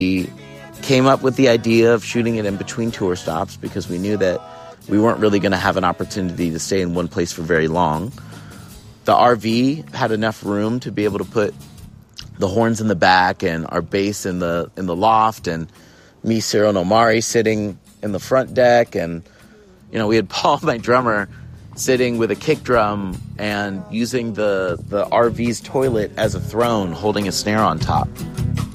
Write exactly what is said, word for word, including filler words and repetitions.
We came up with the idea of shooting it in between tour stops because we knew that we weren't really going to have an opportunity to stay in one place for very long. The R V had enough room to be able to put the horns in the back and our bass in the in the loft, and me, Cyril, and Omari sitting in the front deck. And, you know, we had Paul, my drummer, sitting with a kick drum and using the, the R V's toilet as a throne, holding a snare on top.